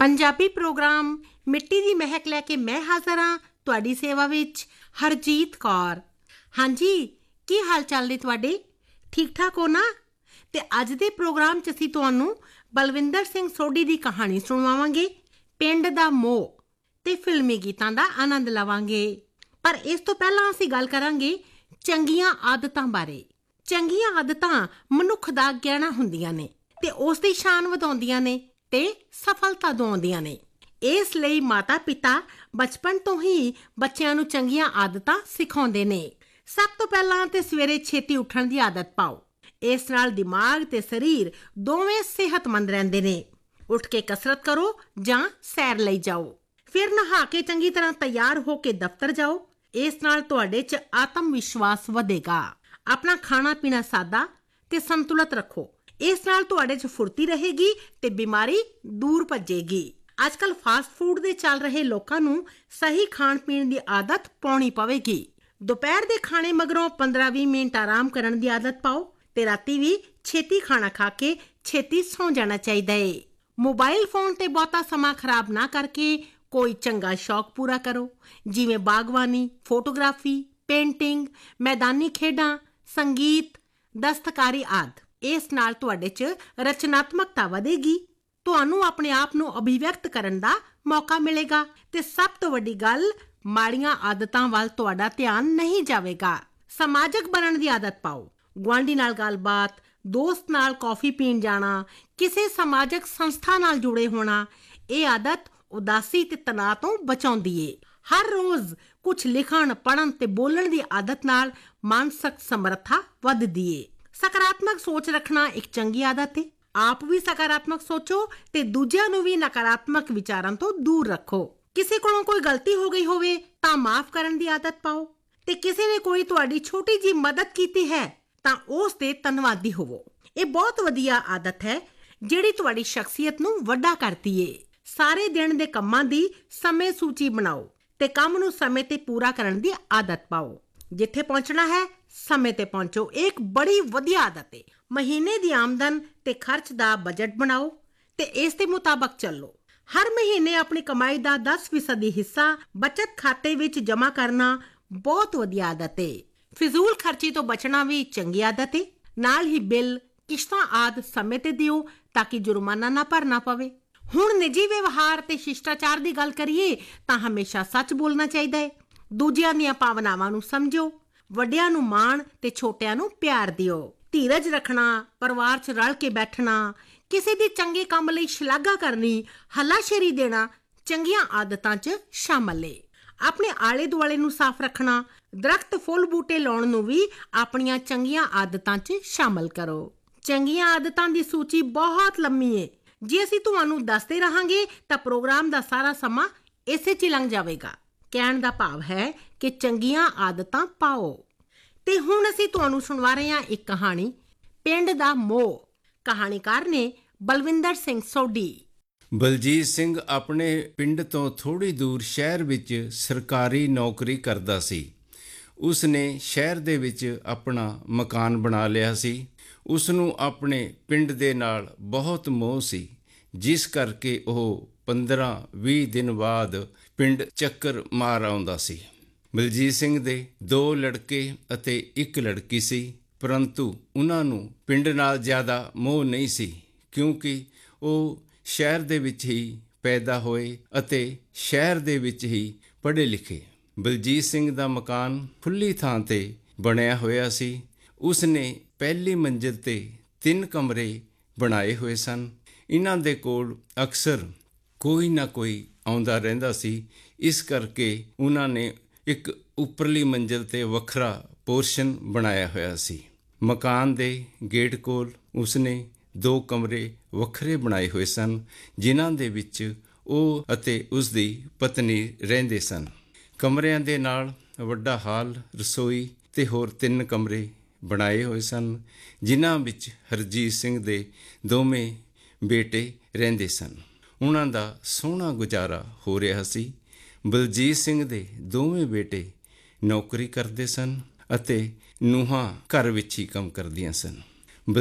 Punjabi programme ਮਿੱਟੀ ਦੀ ਮਹਿਕ ਲੈ ਕੇ ਮੈਂ ਹਾਜ਼ਰ ਹਾਂ ਤੁਹਾਡੀ ਸੇਵਾ ਵਿੱਚ ਹਰਜੀਤ ਕੌਰ। ਹਾਂਜੀ, ਕੀ ਹਾਲ ਚਾਲ ਨੇ ਤੁਹਾਡੇ? ਠੀਕ ਠਾਕ ਹੋ ਨਾ? ਤੇ ਅੱਜ ਦੇ ਪ੍ਰੋਗਰਾਮ 'ਚ ਅਸੀਂ ਤੁਹਾਨੂੰ ਬਲਵਿੰਦਰ ਸਿੰਘ ਸੋਢੀ ਦੀ ਕਹਾਣੀ ਸੁਣਵਾਵਾਂਗੇ। ਪਿੰਡ ਦਾ ਮੋਹ ਤੇ ਫਿਲਮੀ ਗੀਤਾਂ ਦਾ ਆਨੰਦ ਲਵਾਂਗੇ। ਪਰ ਇਸ ਤੋਂ ਪਹਿਲਾਂ ਅਸੀਂ ਗੱਲ ਕਰਾਂਗੇ ਚੰਗੀਆਂ ਆਦਤਾਂ ਬਾਰੇ। ਚੰਗੀਆਂ ਆਦਤਾਂ ਮਨੁੱਖ ਦਾ ਗਹਿਣਾ ਹੁੰਦੀਆਂ ਨੇ ਤੇ ਉਸ ਦੀ ਸ਼ਾਨ ਵਧਾਉਂਦੀਆਂ ਨੇ ਤੇ ਸਫਲਤਾ ਦਿਵਾਉਂਦੀਆਂ ਨੇ। ਇਸ ਲਈ ਮਾਤਾ ਪਿਤਾ ਬਚਪਨ ਤੋਂ ਹੀ ਬੱਚਿਆਂ ਨੂੰ ਚੰਗੀਆਂ ਆਦਤਾਂ ਸਿਖਾਉਂਦੇ ਨੇ। ਸਭ ਤੋਂ ਪਹਿਲਾਂ ਤੇ ਸਵੇਰੇ ਛੇਤੀ ਉੱਠਣ ਦੀ ਆਦਤ ਪਾਓ। ਇਸ ਨਾਲ ਦਿਮਾਗ ਤੇ ਸਰੀਰ ਦੋਵੇਂ ਸਿਹਤਮੰਦ ਰਹਿੰਦੇ ਨੇ। ਉੱਠ ਕੇ ਕਸਰਤ ਕਰੋ ਜਾਂ ਸੈਰ ਲਈ ਜਾਓ। ਫਿਰ ਨਹਾ ਕੇ ਚੰਗੀ ਤਰ੍ਹਾਂ ਤਿਆਰ ਹੋ ਕੇ ਦਫ਼ਤਰ ਜਾਓ। ਇਸ ਨਾਲ ਤੁਹਾਡੇ 'ਚ ਆਤਮ ਵਿਸ਼ਵਾਸ ਵਧੇਗਾ। ਆਪਣਾ ਖਾਣਾ ਪੀਣਾ ਸਾਦਾ ਤੇ ਸੰਤੁਲਿਤ ਰੱਖੋ। ਇਸ ਨਾਲ ਤੁਹਾਡੇ 'ਚ ਫੁਰਤੀ ਰਹੇਗੀ ਤੇ ਬਿਮਾਰੀ ਦੂਰ ਭੱਜੇਗੀ। ਅੱਜ ਕੱਲ੍ਹ ਫਾਸਟ ਫੂਡ ਦੇ ਚੱਲ ਰਹੇ ਲੋਕਾਂ ਨੂੰ ਸਹੀ ਖਾਣ ਪੀਣ ਦੀ ਆਦਤ ਪਾਉਣੀ ਪਵੇਗੀ। ਦੁਪਹਿਰ ਦੇ ਖਾਣੇ ਮਗਰੋਂ 15-20 ਮਿੰਟ ਆਰਾਮ ਕਰਨ ਦੀ ਆਦਤ ਪਾਓ ਤੇ ਰਾਤੀ ਵੀ ਛੇਤੀ ਖਾਣਾ ਖਾ ਕੇ ਛੇਤੀ ਸੌਂ ਜਾਣਾ ਚਾਹੀਦਾ ਏ। ਮੋਬਾਈਲ ਫੋਨ ਤੇ ਬਹੁਤਾ ਸਮਾਂ ਖਰਾਬ ਨਾ ਕਰਕੇ ਕੋਈ ਚੰਗਾ ਸ਼ੌਕ ਪੂਰਾ ਕਰੋ, ਜਿਵੇਂ ਬਾਗਬਾਨੀ, ਫੋਟੋਗ੍ਰਾਫੀ, ਪੇਂਟਿੰਗ, ਮੈਦਾਨੀ ਖੇਡਾਂ, ਸੰਗੀਤ, ਦਸਤਕਾਰੀ ਆਦਿ। ਇਸ ਨਾਲ ਤੁਹਾਡੇ 'ਚ ਰਚਨਾਤਮਕਤਾ ਵਧੇਗੀ। ਤੁਹਾਨੂੰ ਆਪਣੇ ਆਪ ਨੂੰ ਅਭਿਵਿਅਕਤ ਕਰਨ ਦਾ ਮੌਕਾ ਮਿਲੇਗਾ ਤੇ ਸਭ ਤੋਂ ਵੱਡੀ ਗੱਲ, ਮਾੜੀਆਂ ਆਦਤਾਂ ਵੱਲ ਤੁਹਾਡਾ ਧਿਆਨ ਨਹੀਂ ਜਾਵੇਗਾ। ਸਮਾਜਿਕ ਬਣਨ ਦੀ ਆਦਤ ਪਾਓ। ਗੁਆਂਢੀ ਨਾਲ ਗੱਲਬਾਤ, ਦੋਸਤ ਨਾਲ ਕੌਫੀ ਪੀਣ ਜਾਣਾ, ਕਿਸੇ ਸਮਾਜਿਕ ਸੰਸਥਾ ਨਾਲ ਜੁੜੇ ਹੋਣਾ। ਇਹ ਆਦਤ ਉਦਾਸੀ ਤੇ ਤਣਾਅ ਤੋਂ ਬਚਾਉਂਦੀ ਏ। ਹਰ ਰੋਜ਼ ਕੁਝ ਲਿਖਣ, ਪੜ੍ਹਨ ਤੇ ਬੋਲਣ ਦੀ ਆਦਤ ਨਾਲ ਮਾਨਸਿਕ ਸਮਰੱਥਾ ਵੱਧਦੀ ਏ। ਸਕਾਰਾਤਮਕ ਸੋਚ ਰੱਖਣਾ ਇੱਕ ਚੰਗੀ ਆਦਤ ਏ। ਆਪ ਵੀ ਸਕਾਰਾਤਮਕ ਸੋਚੋ ਤੇ ਦੂਜਿਆਂ ਨੂੰ ਵੀ ਨਕਾਰਾਤਮਕ ਵਿਚਾਰਾਂ ਤੋਂ ਦੂਰ ਰੱਖੋ। ਕਿਸੇ ਕੋਲੋਂ ਕੋਈ ਗਲਤੀ ਹੋ ਗਈ ਹੋਵੇ ਤਾਂ ਮਾਫ ਕਰਨ ਦੀ ਆਦਤ ਪਾਓ ਤੇ ਕਿਸੇ ਨੇ ਕੋਈ ਤੁਹਾਡੀ ਛੋਟੀ ਜਿਹੀ ਮਦਦ ਕੀਤੀ ਹੈ ਤਾਂ ਉਸ ਦੇ ਧੰਨਵਾਦੀ ਹੋਵੋ। ਇਹ ਬਹੁਤ ਵਧੀਆ ਆਦਤ ਹੈ ਜਿਹੜੀ ਤੁਹਾਡੀ ਸ਼ਖਸੀਅਤ ਨੂੰ ਵੱਡਾ ਕਰਦੀ ਏ। ਸਾਰੇ ਦਿਨ ਦੇ ਕੰਮਾਂ ਦੀ ਸਮੇਂ ਸੂਚੀ ਬਣਾਓ ਤੇ ਕੰਮ ਨੂੰ ਸਮੇਂ ਤੇ ਪੂਰਾ ਕਰਨ ਦੀ ਆਦਤ ਪਾਓ। ਜਿੱਥੇ ਪਹੁੰਚਣਾ ਹੈ ਸਮੇਂ ਤੇ ਪਹੁੰਚੋ। ਇਹ ਇੱਕ ਬੜੀ ਵਧੀਆ ਆਦਤ ਹੈ। ਮਹੀਨੇ ਦੀ ਆਮਦਨ ਤੇ ਖਰਚ ਦਾ ਬਜਟ ਬਣਾਓ ਤੇ ਇਸ ਦੇ ਮੁਤਾਬਕ ਚੱਲੋ। ਹਰ ਮਹੀਨੇ ਆਪਣੀ ਕਮਾਈ ਦਾ 10% ਹਿੱਸਾ ਬਚਤ ਖਾਤੇ ਵਿੱਚ ਜਮ੍ਹਾਂ ਕਰਨਾ ਬਹੁਤ ਵਧੀਆ ਆਦਤ ਹੈ। ਫਿਜ਼ੂਲ ਖਰਚੀ ਤੋਂ ਬਚਣਾ ਵੀ ਚੰਗੀ ਆਦਤ ਹੈ। ਨਾਲ ਹੀ ਬਿੱਲ, ਕਿਸ਼ਤਾਂ ਆਦਿ ਸਮੇਂ ਤੇ ਦਿਓ ਤਾਂ ਕਿ ਜੁਰਮਾਨਾ ਨਾ ਭਰਨਾ ਪਵੇ। ਹੁਣ ਨਿੱਜੀ ਵਿਵਹਾਰ ਤੇ ਸ਼ਿਸ਼ਟਾਚਾਰ ਦੀ ਗੱਲ ਕਰੀਏ ਤਾਂ ਹਮੇਸ਼ਾ ਸੱਚ ਬੋਲਣਾ ਚਾਹੀਦਾ ਹੈ। ਦੂਜਿਆਂ ਦੀਆਂ ਭਾਵਨਾਵਾਂ ਨੂੰ ਸਮਝੋ। ਵੱਡਿਆਂ ਨੂੰ ਮਾਣ ਤੇ ਛੋਟਿਆਂ ਨੂੰ ਪਿਆਰ ਦਿਓ। ਧੀਰਜ ਰੱਖਣਾ, ਪਰਿਵਾਰ 'ਚ ਰਲ ਕੇ ਬੈਠਣਾ, ਕਿਸੇ ਦੇ ਚੰਗੇ ਕੰਮ ਲਈ ਸ਼ਲਾਘਾ ਕਰਨੀ, ਹੱਲਾਸ਼ੇਰੀ ਦੇਣਾ ਚੰਗੀਆਂ ਆਦਤਾਂ 'ਚ ਸ਼ਾਮਲ ਏ। ਆਪਣੇ ਆਲੇ ਦੁਆਲੇ ਨੂੰ ਸਾਫ਼ ਰੱਖਣਾ, ਦਰਖਤ, ਫੁੱਲ ਬੂਟੇ ਲਾਉਣ ਨੂੰ ਵੀ ਆਪਣੀਆਂ ਚੰਗੀਆਂ ਆਦਤਾਂ 'ਚ ਸ਼ਾਮਲ ਕਰੋ। ਚੰਗੀਆਂ ਆਦਤਾਂ ਦੀ ਸੂਚੀ ਬਹੁਤ ਲੰਮੀ ਏ। ਜੇ ਅਸੀਂ ਤੁਹਾਨੂੰ ਦੱਸਦੇ ਰਹਾਂਗੇ ਤਾਂ ਪ੍ਰੋਗਰਾਮ ਦਾ ਸਾਰਾ ਸਮਾਂ ਇਸੇ 'ਚ ਲੰਘ ਜਾਵੇਗਾ। ਕਹਿਣ ਦਾ ਭਾਵ ਹੈ ਕਿ ਚੰਗੀਆਂ ਆਦਤਾਂ ਪਾਓ। ਤੇ ਹੁਣ ਅਸੀਂ ਤੁਹਾਨੂੰ ਸੁਣਵਾ ਰਹੇ ਹਾਂ ਇੱਕ ਕਹਾਣੀ, ਪਿੰਡ ਦਾ ਮੋਹ। ਕਹਾਣੀਕਾਰ ਨੇ ਬਲਵਿੰਦਰ ਸਿੰਘ ਸੋਢੀ। ਬਲਜੀਤ ਸਿੰਘ ਆਪਣੇ ਪਿੰਡ ਤੋਂ ਥੋੜ੍ਹੀ ਦੂਰ ਸ਼ਹਿਰ ਵਿੱਚ ਸਰਕਾਰੀ ਨੌਕਰੀ ਕਰਦਾ ਸੀ। ਉਸ ਨੇ ਸ਼ਹਿਰ ਦੇ ਵਿੱਚ ਆਪਣਾ ਮਕਾਨ ਬਣਾ ਲਿਆ ਸੀ। ਉਸ ਨੂੰ ਆਪਣੇ ਪਿੰਡ ਦੇ ਨਾਲ ਬਹੁਤ ਮੋਹ ਸੀ, ਜਿਸ ਕਰਕੇ ਉਹ 15-20 ਦਿਨ ਬਾਅਦ ਪਿੰਡ ਚੱਕਰ ਮਾਰ ਆਉਂਦਾ ਸੀ। ਬਲਜੀਤ ਸਿੰਘ ਦੇ 2 ਲੜਕੇ ਅਤੇ 1 ਲੜਕੀ ਸੀ, ਪਰੰਤੂ ਉਹਨਾਂ ਨੂੰ ਪਿੰਡ ਨਾਲ ਜ਼ਿਆਦਾ ਮੋਹ ਨਹੀਂ ਸੀ, ਕਿਉਂਕਿ ਉਹ ਸ਼ਹਿਰ ਦੇ ਵਿੱਚ ਹੀ ਪੈਦਾ ਹੋਏ ਅਤੇ ਸ਼ਹਿਰ ਦੇ ਵਿੱਚ ਹੀ ਪੜ੍ਹੇ ਲਿਖੇ। ਬਲਜੀਤ ਸਿੰਘ ਦਾ ਮਕਾਨ ਖੁੱਲ੍ਹੀ ਥਾਂ 'ਤੇ ਬਣਿਆ ਹੋਇਆ ਸੀ। ਉਸ ਨੇ ਪਹਿਲੀ ਮੰਜ਼ਿਲ 'ਤੇ 3 ਕਮਰੇ ਬਣਾਏ ਹੋਏ ਸਨ। ਇਹਨਾਂ ਦੇ ਕੋਲ ਅਕਸਰ ਕੋਈ ਨਾ ਕੋਈ ਆਉਂਦਾ ਰਹਿੰਦਾ ਸੀ। ਇਸ ਕਰਕੇ ਉਹਨਾਂ ਨੇ ਇੱਕ ਉੱਪਰਲੀ ਮੰਜ਼ਿਲ 'ਤੇ ਵੱਖਰਾ ਪੋਰਸ਼ਨ ਬਣਾਇਆ ਹੋਇਆ ਸੀ। ਮਕਾਨ ਦੇ ਗੇਟ ਕੋਲ ਉਸਨੇ 2 ਕਮਰੇ ਵੱਖਰੇ ਬਣਾਏ ਹੋਏ ਸਨ, ਜਿਨ੍ਹਾਂ ਦੇ ਵਿੱਚ ਉਹ ਅਤੇ ਉਸਦੀ ਪਤਨੀ ਰਹਿੰਦੇ ਸਨ। ਕਮਰਿਆਂ ਦੇ ਨਾਲ ਵੱਡਾ ਹਾਲ, ਰਸੋਈ ਤੇ ਹੋਰ 3 ਕਮਰੇ ਬਣਾਏ ਹੋਏ ਸਨ, ਜਿਨ੍ਹਾਂ ਵਿੱਚ ਹਰਜੀਤ ਸਿੰਘ ਦੇ ਦੋਵੇਂ ਬੇਟੇ ਰਹਿੰਦੇ ਸਨ। ਉਹਨਾਂ ਦਾ ਸੋਹਣਾ ਗੁਜ਼ਾਰਾ ਹੋ ਰਿਹਾ ਸੀ। ਬਲਜੀਤ ਸਿੰਘ ਦੇ ਦੋਵੇਂ ਬੇਟੇ ਨੌਕਰੀ ਕਰਦੇ ਸਨ ਅਤੇ ਨੂੰਹਾਂ ਘਰ ਵਿੱਚ ਹੀ ਕੰਮ ਕਰਦੀਆਂ ਸਨ।